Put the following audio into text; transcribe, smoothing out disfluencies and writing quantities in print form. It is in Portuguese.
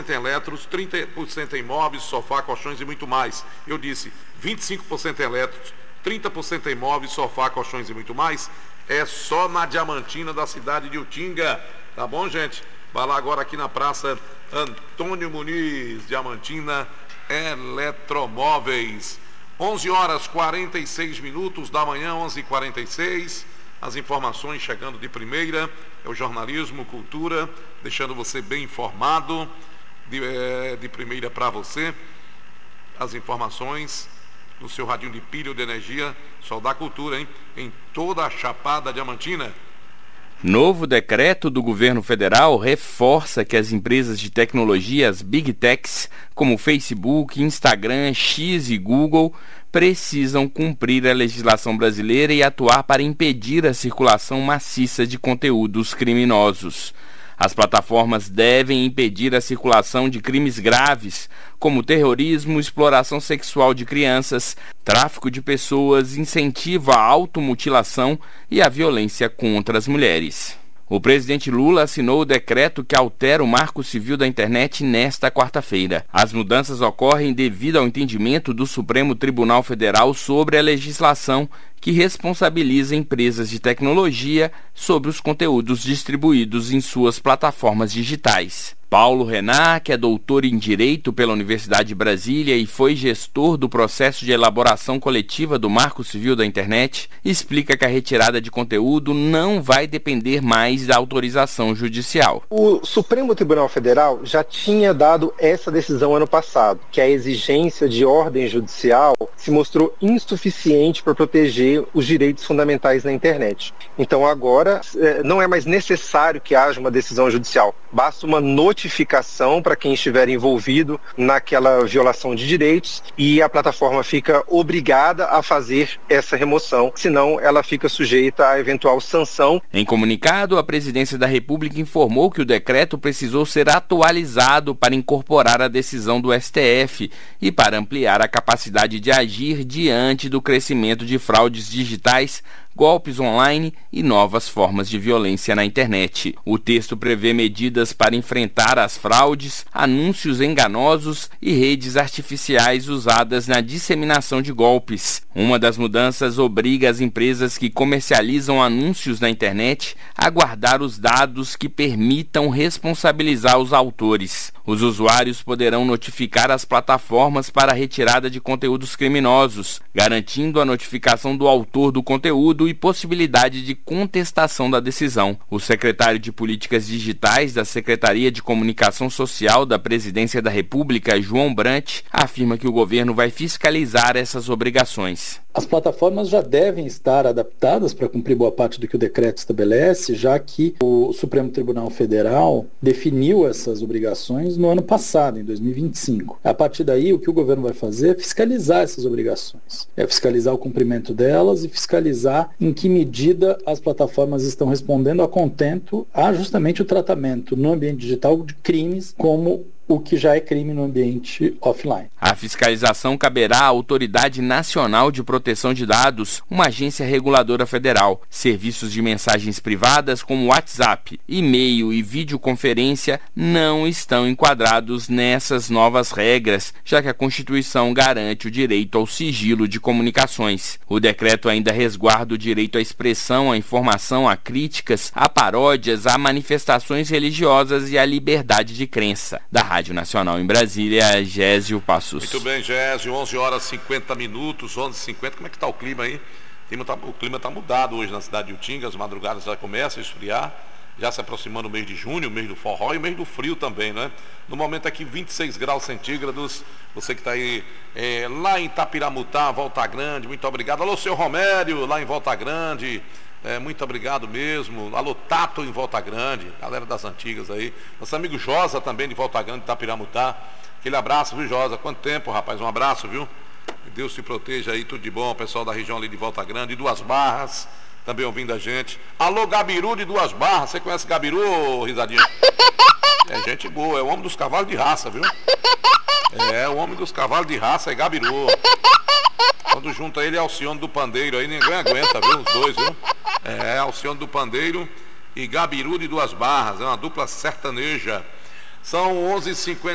20% em elétricos, 30% em móveis, sofá, colchões e muito mais. Eu disse 25% em elétricos, 30% em móveis, sofá, colchões e muito mais. É só na Diamantina da cidade de Utinga. Tá bom, gente? Vai lá agora aqui na Praça Antônio Muniz, Diamantina Eletromóveis. 11h46 da manhã, 11h46. As informações chegando de primeira. É o jornalismo, cultura, deixando você bem informado de primeira para você. As informações no seu radinho de pilha de energia, Sol da Cultura, hein? Em toda a Chapada Diamantina. Novo decreto do governo federal reforça que as empresas de tecnologia, as Big Techs, como Facebook, Instagram, X e Google, precisam cumprir a legislação brasileira e atuar para impedir a circulação maciça de conteúdos criminosos. As plataformas devem impedir a circulação de crimes graves, como terrorismo, exploração sexual de crianças, tráfico de pessoas, incentivo à automutilação e à violência contra as mulheres. O presidente Lula assinou o decreto que altera o Marco Civil da Internet nesta quarta-feira. As mudanças ocorrem devido ao entendimento do Supremo Tribunal Federal sobre a legislação que responsabiliza empresas de tecnologia sobre os conteúdos distribuídos em suas plataformas digitais. Paulo Renan, que é doutor em Direito pela Universidade de Brasília e foi gestor do processo de elaboração coletiva do Marco Civil da Internet, explica que a retirada de conteúdo não vai depender mais da autorização judicial. O Supremo Tribunal Federal já tinha dado essa decisão ano passado, que a exigência de ordem judicial se mostrou insuficiente para proteger os direitos fundamentais na internet. Então agora não é mais necessário que haja uma decisão judicial, basta uma notificação para quem estiver envolvido naquela violação de direitos e a plataforma fica obrigada a fazer essa remoção, senão ela fica sujeita a eventual sanção. Em comunicado, a Presidência da República informou que o decreto precisou ser atualizado para incorporar a decisão do STF e para ampliar a capacidade de agir diante do crescimento de fraudes digitais, golpes online e novas formas de violência na internet. O texto prevê medidas para enfrentar as fraudes, anúncios enganosos e redes artificiais usadas na disseminação de golpes. Uma das mudanças obriga as empresas que comercializam anúncios na internet a guardar os dados que permitam responsabilizar os autores. Os usuários poderão notificar as plataformas para a retirada de conteúdos criminosos, garantindo a notificação do autor do conteúdo e possibilidade de contestação da decisão. O secretário de Políticas Digitais da Secretaria de Comunicação Social da Presidência da República, João Brant, afirma que o governo vai fiscalizar essas obrigações. As plataformas já devem estar adaptadas para cumprir boa parte do que o decreto estabelece, já que o Supremo Tribunal Federal definiu essas obrigações no ano passado, em 2025. A partir daí, o que o governo vai fazer é fiscalizar essas obrigações. É fiscalizar o cumprimento delas e fiscalizar em que medida as plataformas estão respondendo a contento a justamente o tratamento no ambiente digital de crimes como o que já é crime no ambiente offline. A fiscalização caberá à Autoridade Nacional de Proteção de Dados, uma agência reguladora federal. Serviços de mensagens privadas como WhatsApp, e-mail e videoconferência não estão enquadrados nessas novas regras, já que a Constituição garante o direito ao sigilo de comunicações. O decreto ainda resguarda o direito à expressão, à informação, a críticas, a paródias, a manifestações religiosas e à liberdade de crença. Da Rádio Nacional em Brasília, Gésio Passos. Muito bem, Gésio, 11h50, 11h50, como é que está o clima aí? O clima está mudado hoje na cidade de Utinga, as madrugadas já começam a esfriar, já se aproximando o mês de junho, o mês do forró e o mês do frio também, né? No momento aqui, 26 graus centígrados, você que está aí lá em Itapiramutá, Volta Grande, muito obrigado. Alô, seu Romério, lá em Volta Grande. Muito obrigado mesmo. Alô, Tato em Volta Grande, galera das antigas aí. Nosso amigo Josa também de Volta Grande, Itapiramutá. Aquele abraço, viu, Josa? Quanto tempo, rapaz? Um abraço, viu? Que Deus te proteja aí, tudo de bom. Pessoal da região ali de Volta Grande, de Duas Barras, também ouvindo a gente. Alô, Gabiru de Duas Barras. Você conhece Gabiru, risadinha? É gente boa, é o homem dos cavalos de raça, viu? É, o homem dos cavalos de raça é Gabiru. Quando junta ele e Alcione do Pandeiro, aí ninguém aguenta, viu? Os dois, viu? Alcione do Pandeiro e Gabiru de Duas Barras, é uma dupla sertaneja. São 11h50.